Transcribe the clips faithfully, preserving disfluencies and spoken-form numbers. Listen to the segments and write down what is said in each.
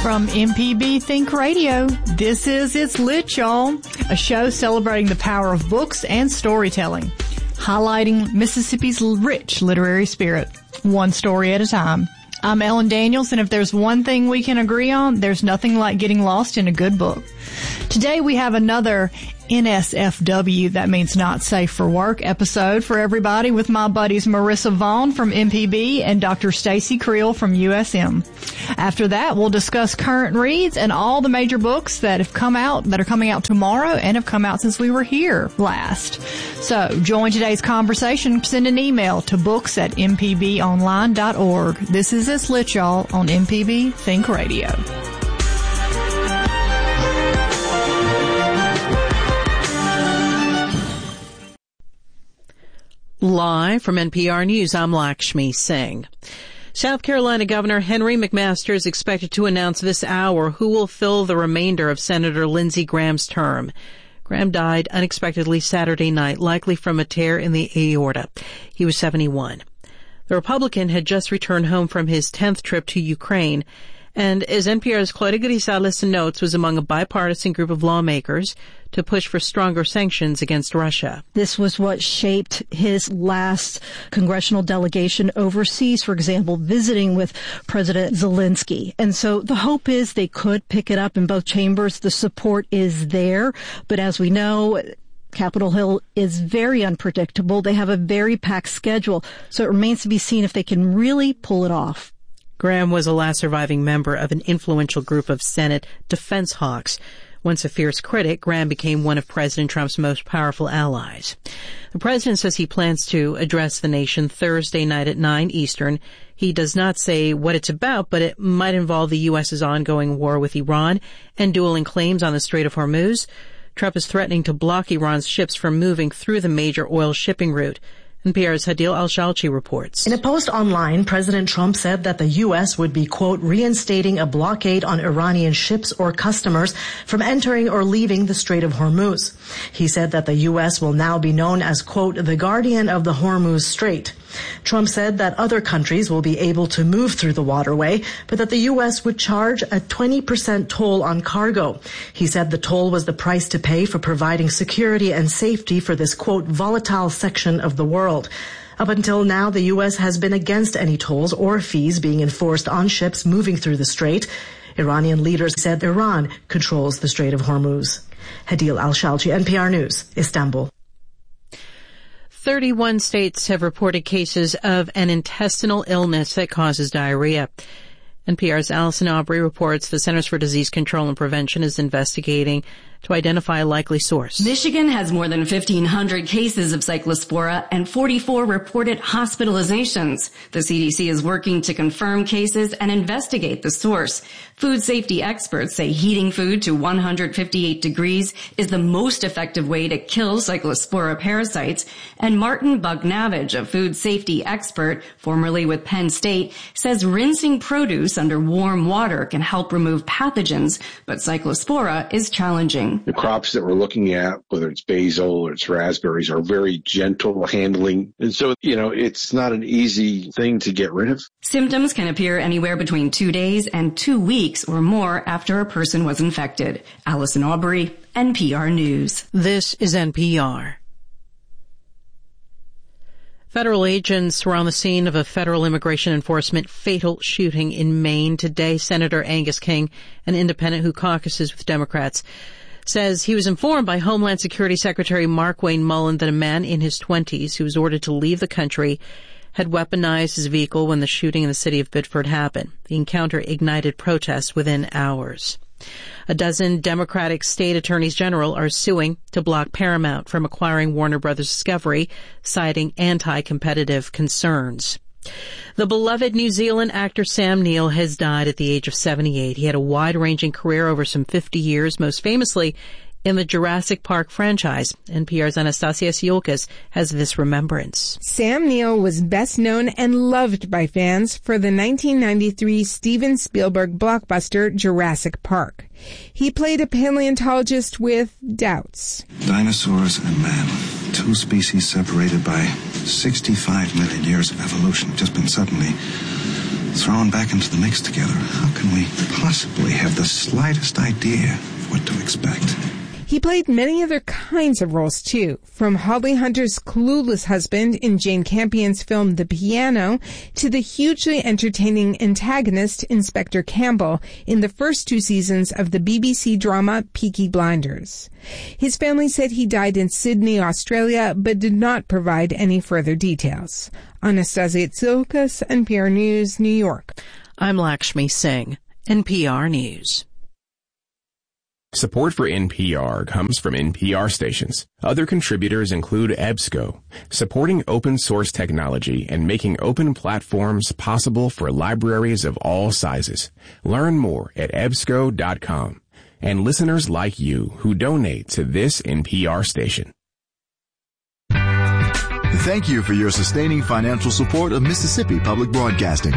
From M P B Think Radio, this is It's Lit, y'all, a show celebrating the power of books and storytelling, highlighting Mississippi's rich literary spirit, one story at a time. I'm Ellen Daniels, and if there's one thing we can agree on, there's nothing like getting lost in a good book. Today we have another N S F W, that means not safe for work, episode for everybody with my buddies Marissa Vaughn from M P B and Doctor Stacy Creel from U S M. After that, we'll discuss current reads and all the major books that have come out, that are coming out tomorrow and have come out since we were here last. So join today's conversation. Send an email to books at m p b online dot org. This is It's Lit, y'all, on M P B Think Radio. Live from N P R News, I'm Lakshmi Singh. South Carolina Governor Henry McMaster is expected to announce this hour who will fill the remainder of Senator Lindsey Graham's term. Graham died unexpectedly Saturday night, likely from a tear in the aorta. He was seventy-one. The Republican had just returned home from his tenth trip to Ukraine, and as N P R's Claudia Grisales notes, was among a bipartisan group of lawmakers to push for stronger sanctions against Russia. This was what shaped his last congressional delegation overseas, for example, visiting with President Zelensky. And so the hope is they could pick it up in both chambers. The support is there. But as we know, Capitol Hill is very unpredictable. They have a very packed schedule. So it remains to be seen if they can really pull it off. Graham was the last surviving member of an influential group of Senate defense hawks. Once a fierce critic, Graham became one of President Trump's most powerful allies. The president says he plans to address the nation Thursday night at nine Eastern. He does not say what it's about, but it might involve the U S's ongoing war with Iran and dueling claims on the Strait of Hormuz. Trump is threatening to block Iran's ships from moving through the major oil shipping route. N P R's Hadil Al-Shalchi reports. In a post online, President Trump said that the U S would be, quote, reinstating a blockade on Iranian ships or customers from entering or leaving the Strait of Hormuz. He said that the U S will now be known as, quote, the guardian of the Hormuz Strait. Trump said that other countries will be able to move through the waterway, but that the U S would charge a twenty percent toll on cargo. He said the toll was the price to pay for providing security and safety for this, quote, volatile section of the world. Up until now, the U S has been against any tolls or fees being enforced on ships moving through the strait. Iranian leaders said Iran controls the Strait of Hormuz. Hadil Al-Shalchi, N P R News, Istanbul. thirty-one states have reported cases of an intestinal illness that causes diarrhea. N P R's Allison Aubrey reports the Centers for Disease Control and Prevention is investigating to identify a likely source. Michigan has more than fifteen hundred cases of Cyclospora and forty-four reported hospitalizations. The C D C is working to confirm cases and investigate the source. Food safety experts say heating food to one hundred fifty-eight degrees is the most effective way to kill Cyclospora parasites. And Martin Bugnavage, a food safety expert, formerly with Penn State, says rinsing produce under warm water can help remove pathogens, but Cyclospora is challenging. The crops that we're looking at, whether it's basil or it's raspberries, are very gentle handling. And so, you know, it's not an easy thing to get rid of. Symptoms can appear anywhere between two days and two weeks or more after a person was infected. Allison Aubrey, N P R News. This is N P R. Federal agents were on the scene of a federal immigration enforcement fatal shooting in Maine today. Senator Angus King, an independent who caucuses with Democrats, says he was informed by Homeland Security Secretary Mark Wayne Mullen that a man in his twenties who was ordered to leave the country had weaponized his vehicle when the shooting in the city of Biddeford happened. The encounter ignited protests within hours. A dozen Democratic state attorneys general are suing to block Paramount from acquiring Warner Brothers Discovery, citing anti-competitive concerns. The beloved New Zealand actor Sam Neill has died at the age of seventy-eight. He had a wide-ranging career over some fifty years, most famously in the Jurassic Park franchise. N P R's Anastasia Siolkas has this remembrance. Sam Neill was best known and loved by fans for the nineteen ninety-three Steven Spielberg blockbuster Jurassic Park. He played a paleontologist with doubts. Dinosaurs and man, two species separated by sixty-five million years of evolution, just been suddenly thrown back into the mix together, how can we possibly have the slightest idea of what to expect? He played many other kinds of roles, too, from Holly Hunter's clueless husband in Jane Campion's film The Piano to the hugely entertaining antagonist Inspector Campbell in the first two seasons of the B B C drama Peaky Blinders. His family said he died in Sydney, Australia, but did not provide any further details. Anastasia Tsilkas, N P R News, New York. I'm Lakshmi Singh, N P R News. Support for N P R comes from N P R stations. Other contributors include EBSCO, supporting open source technology and making open platforms possible for libraries of all sizes. Learn more at E B S C O dot com. And listeners like you who donate to this N P R station. Thank you for your sustaining financial support of Mississippi Public Broadcasting.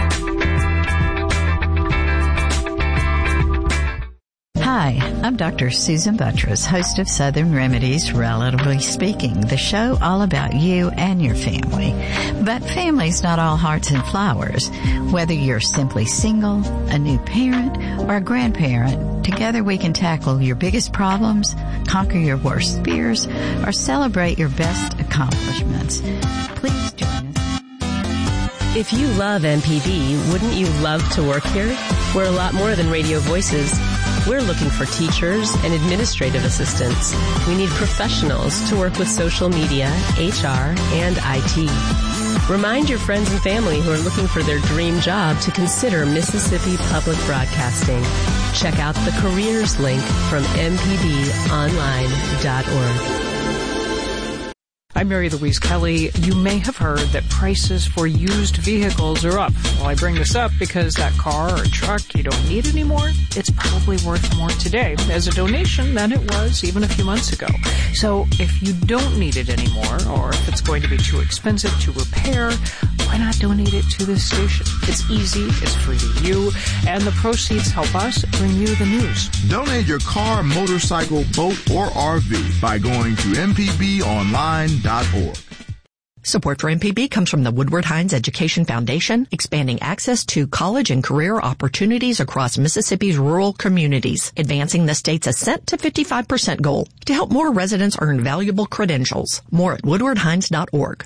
Hi, I'm Doctor Susan Buttress, host of Southern Remedies, Relatively Speaking, the show all about you and your family. But family's not all hearts and flowers. Whether you're simply single, a new parent, or a grandparent, together we can tackle your biggest problems, conquer your worst fears, or celebrate your best accomplishments. Please join us. If you love M P B, wouldn't you love to work here? We're a lot more than radio voices. We're looking for teachers and administrative assistants. We need professionals to work with social media, H R, and I T. Remind your friends and family who are looking for their dream job to consider Mississippi Public Broadcasting. Check out the careers link from m p b online dot org. I'm Mary Louise Kelly. You may have heard that prices for used vehicles are up. Well, I bring this up because that car or truck you don't need anymore, it's probably worth more today as a donation than it was even a few months ago. So if you don't need it anymore, or if it's going to be too expensive to repair, why not donate it to this station? It's easy, it's free to you, and the proceeds help us bring you the news. Donate your car, motorcycle, boat, or R V by going to m p b online dot org. Support for M P B comes from the Woodward Hines Education Foundation, expanding access to college and career opportunities across Mississippi's rural communities, advancing the state's ascent to fifty-five percent goal to help more residents earn valuable credentials. More at woodward hines dot org.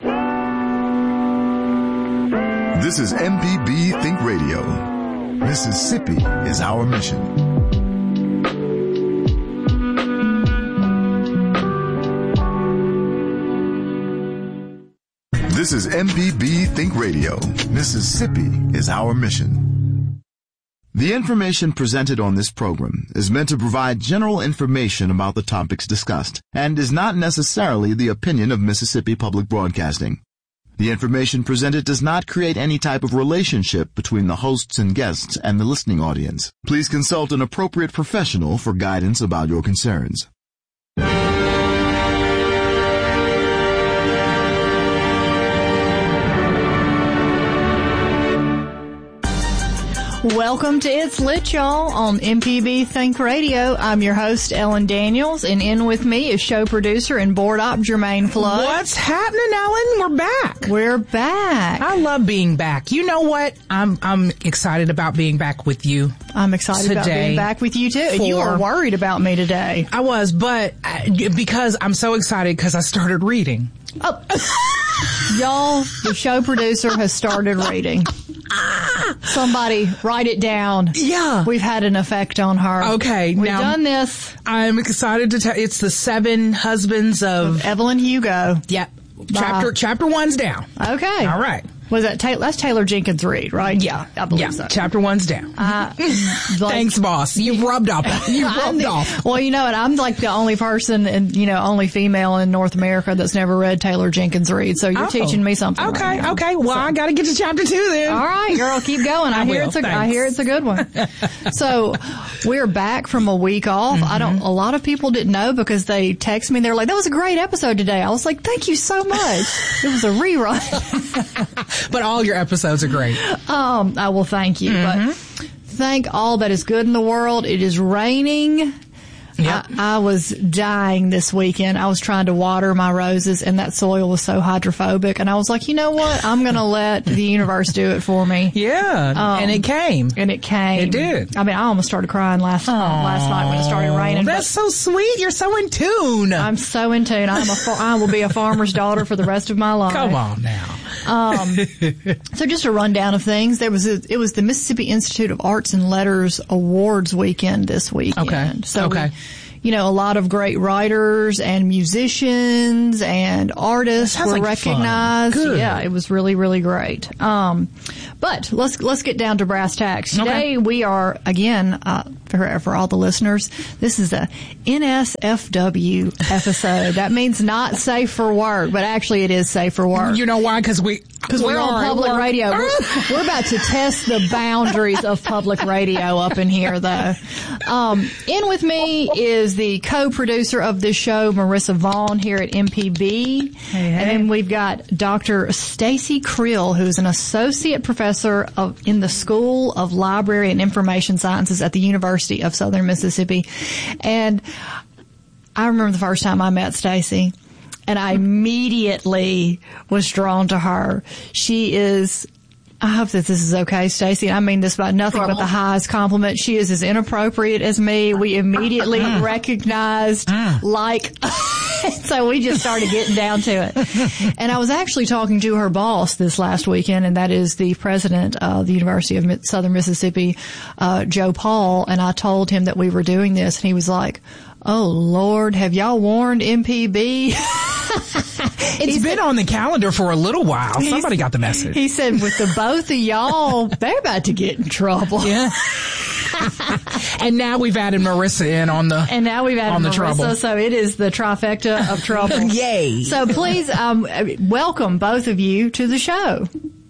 This is M P B Think Radio. Mississippi is our mission. This is M P B Think Radio. Mississippi is our mission. The information presented on this program is meant to provide general information about the topics discussed and is not necessarily the opinion of Mississippi Public Broadcasting. The information presented does not create any type of relationship between the hosts and guests and the listening audience. Please consult an appropriate professional for guidance about your concerns. Welcome to It's Lit, y'all, on M P B Think Radio. I'm your host, Ellen Daniels, and in with me is show producer and board op Jermaine Flood. What's happening, Ellen? We're back. We're back. I love being back. You know what? I'm I'm excited about being back with you. I'm excited today about being back with you, too. And you were worried about me today. I was, but I, because I'm so excited because I started reading. Oh. Y'all, the show producer has started reading. Somebody write it down. Yeah. We've had an effect on her. Okay. We've now, done this. I'm excited to tell it's the seven husbands of, of Evelyn Hugo. Yep. Chapter, uh, chapter one's down. Okay. All right. Was that Taylor? That's Taylor Jenkins Reid, right? Yeah, I believe yeah. so. Chapter one's down. Uh, like, Thanks, boss. You've rubbed off. You've rubbed the, off. Well, you know what? I'm like the only person, and you know, only female in North America that's never read Taylor Jenkins Reid. So you're oh. teaching me something. Okay, right now. okay. Well, so. I got to get to chapter two then. All right, girl, keep going. I, I hear will. it's a. Thanks. I hear it's a good one. So we're back from a week off. Mm-hmm. I don't. A lot of people didn't know because they text me. They're like, "That was a great episode today." I was like, "Thank you so much." It was a rerun. But all your episodes. Those are great. Um, I will thank you. Mm-hmm. But thank all that is good in the world. It is raining. Yep. I, I was dying this weekend. I was trying to water my roses, and that soil was so hydrophobic. And I was like, you know what? I'm going to let the universe do it for me. Yeah, um, and it came. And it came. It did. I mean, I almost started crying last uh, last night when it started raining. That's so sweet. You're so in tune. I'm so in tune. I'm a far- I will be a farmer's daughter for the rest of my life. Come on now. Um, so just a rundown of things. There was a, it was the Mississippi Institute of Arts and Letters Awards weekend this weekend. Okay. So okay. We, you know, a lot of great writers and musicians and artists were like recognized. Fun. Good. Yeah, it was really, really great. Um, but let's let's get down to brass tacks. Today okay. we are again uh, for for all the listeners. This is a N S F W episode. That means not safe for work, but actually it is safe for work. You know why? Because we because we're on public radio. We're, we're about to test the boundaries of public radio up in here, though. Um, in with me is the co-producer of this show, Marissa Vaughn, here at M P B. Hey, hey. And then we've got Doctor Stacy Creel, who's an associate professor of, in the School of Library and Information Sciences at the University of Southern Mississippi. And I remember the first time I met Stacy, and I immediately was drawn to her. She is... I hope that this is okay, Stacey. I mean this by nothing but the highest compliment. She is as inappropriate as me. We immediately recognized, like, so we just started getting down to it. And I was actually talking to her boss this last weekend, and that is the president of the University of Southern Mississippi, uh, Joe Paul, and I told him that we were doing this, and he was like, oh, Lord, have y'all warned M P B? It's been on the calendar for a little while. Somebody got the message. He said, with the both of y'all, they're about to get in trouble. Yeah. And now we've added Marissa in on the And now we've added on the Marissa, trouble. So it is the trifecta of trouble. Yay. So please, um, welcome both of you to the show.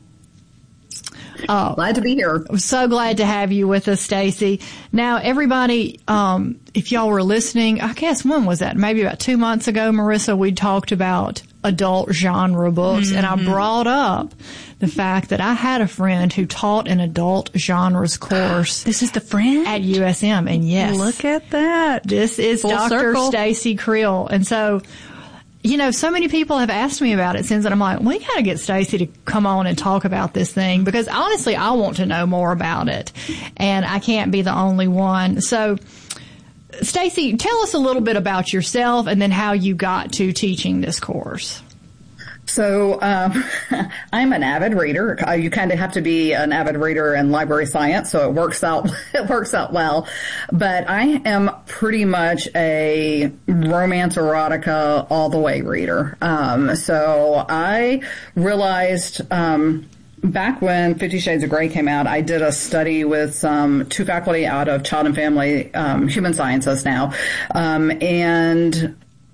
Oh, glad to be here. I'm so glad to have you with us, Stacy. Now, everybody, um, if y'all were listening, I guess when was that? Maybe about two months ago, Marissa, we talked about adult genre books, mm-hmm. and I brought up the fact that I had a friend who taught an adult genres course. This is the friend? At U S M, and yes. Look at that. This is Full Doctor circle. Stacy Creel. And so, you know, so many people have asked me about it since, and I'm like, we gotta get Stacy to come on and talk about this thing, because honestly, I want to know more about it, and I can't be the only one. So, Stacy, tell us a little bit about yourself and then how you got to teaching this course. So um, I'm an avid reader. Uh, you kind of have to be an avid reader in library science, so it works out. It works out well. But I am pretty much a romance erotica all the way reader. Um, so I realized. Um, Back when Fifty Shades of Grey came out, I did a study with some two faculty out of Child and Family um, Human Sciences now, um, and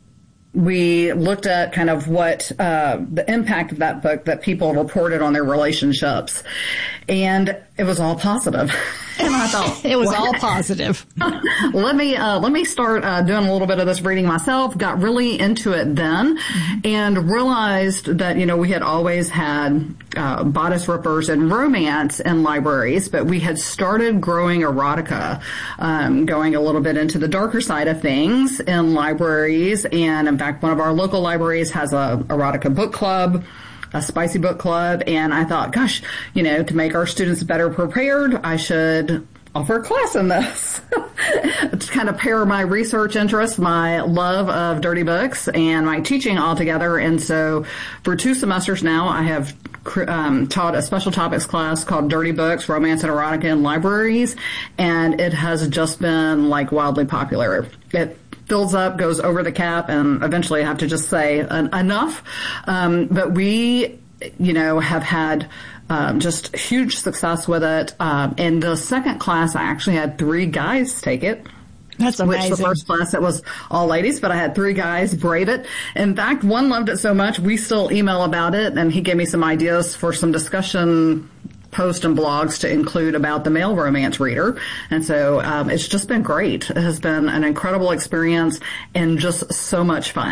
we looked at kind of what uh, the impact of that book that people reported on their relationships, and it was all positive. And I thought it was all positive. let me uh, let me start uh, doing a little bit of this reading myself. Got really into it then, mm-hmm. and realized that you know we had always had uh, bodice rippers and romance in libraries, but we had started growing erotica, um, going a little bit into the darker side of things in libraries. And in fact, one of our local libraries has a erotica book club. A spicy book club, and I thought, gosh, you know, to make our students better prepared, I should offer a class in this to kind of pair my research interest, my love of dirty books, and my teaching all together. And so for two semesters now, I have um, taught a special topics class called Dirty Books, Romance and Erotica in Libraries, and it has just been like wildly popular. It fills up, goes over the cap, and eventually I have to just say en- enough. Um, but we, you know, have had um, just huge success with it. Um, in the second class, I actually had three guys take it. That's amazing. Which the first class, it was all ladies, but I had three guys brave it. In fact, one loved it so much, we still email about it, and he gave me some ideas for some discussion posts and blogs to include about the male romance reader. And so um, it's just been great. It has been an incredible experience and just so much fun.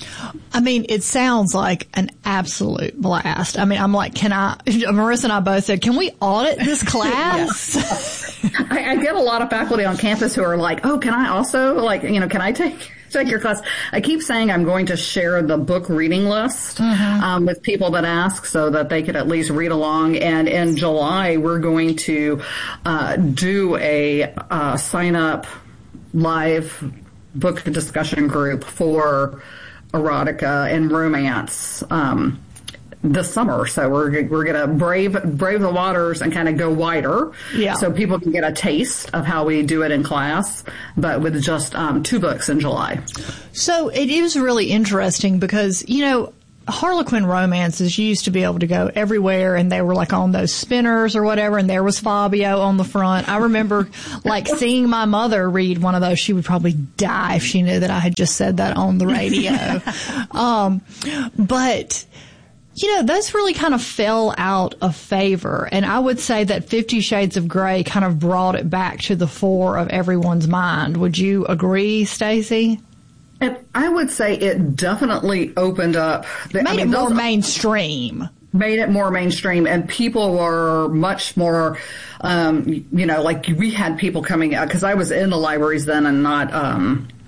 I mean, it sounds like an absolute blast. I mean, I'm like, can I, Marissa and I both said, can we audit this class? I, I get a lot of faculty on campus who are like, oh, can I also, like, you know, can I take, take your class? I keep saying I'm going to share the book reading list, mm-hmm. um, with people that ask so that they could at least read along. And in July, we're going to, uh, do a, uh, sign up live book discussion group for erotica and romance um this summer. So we're we're gonna brave brave the waters and kind of go wider, yeah. so people can get a taste of how we do it in class, but with just um two books in July. So it is really interesting because, you know, Harlequin romances, you used to be able to go everywhere and they were like on those spinners or whatever, and there was Fabio on the front. I remember like seeing my mother read one of those. She would probably die if she knew that I had just said that on the radio. um, but you know, those really kind of fell out of favor. And I would say that Fifty Shades of Grey kind of brought it back to the fore of everyone's mind. Would you agree, Stacey? And I would say it definitely opened up. The, made I mean, it more those, mainstream. Made it more mainstream, and people were much more, um, you know, like we had people coming out, because I was in the libraries then and not, um,